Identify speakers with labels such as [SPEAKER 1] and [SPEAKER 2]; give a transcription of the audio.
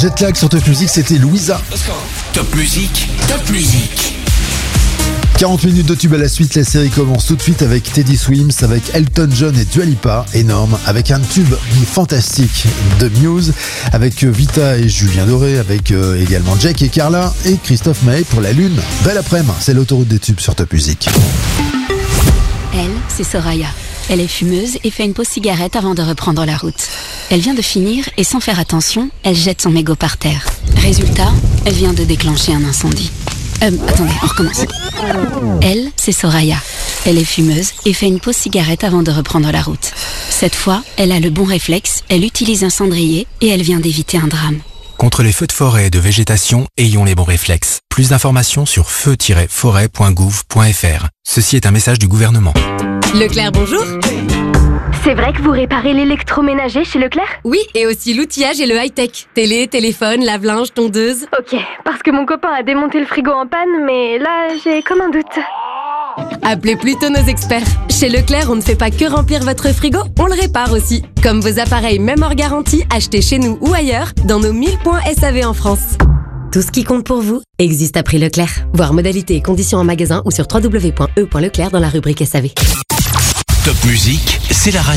[SPEAKER 1] Jetlag sur Top Music, c'était Louisa.
[SPEAKER 2] Top Music, Top Music.
[SPEAKER 1] 40 minutes de tube à la suite, la série commence tout de suite avec Teddy Swims, avec Elton John et Dua Lipa, énorme, avec un tube fantastique de Muse, avec Vita et Julien Doré, avec également Jack et Carla et Christophe Maé pour La Lune. Belle après-midi, c'est l'autoroute des tubes sur Top Music.
[SPEAKER 3] Elle, c'est Soraya. Elle est fumeuse et fait une pause cigarette avant de reprendre la route. Elle vient de finir et sans faire attention, elle jette son mégot par terre. Résultat, elle vient de déclencher un incendie. Attendez, on recommence. Elle, c'est Soraya. Elle est fumeuse et fait une pause cigarette avant de reprendre la route. Cette fois, elle a le bon réflexe, elle utilise un cendrier et elle vient d'éviter un drame.
[SPEAKER 4] Contre les feux de forêt et de végétation, ayons les bons réflexes. Plus d'informations sur feu-forêt.gouv.fr. Ceci est un message du gouvernement.
[SPEAKER 5] Leclerc, bonjour.
[SPEAKER 6] C'est vrai que vous réparez l'électroménager chez Leclerc ?
[SPEAKER 5] Oui, et aussi l'outillage et le high-tech. Télé, téléphone, lave-linge, tondeuse.
[SPEAKER 6] Ok, parce que mon copain a démonté le frigo en panne, mais là, j'ai comme un doute.
[SPEAKER 5] Appelez plutôt nos experts. Chez Leclerc, on ne fait pas que remplir votre frigo, on le répare aussi. Comme vos appareils, même hors garantie, achetés chez nous ou ailleurs, dans nos 1000 points SAV en France. Tout ce qui compte pour vous existe à prix Leclerc. Voir modalités et conditions en magasin ou sur www.e.leclerc dans la rubrique SAV.
[SPEAKER 2] Top Music, c'est la radio.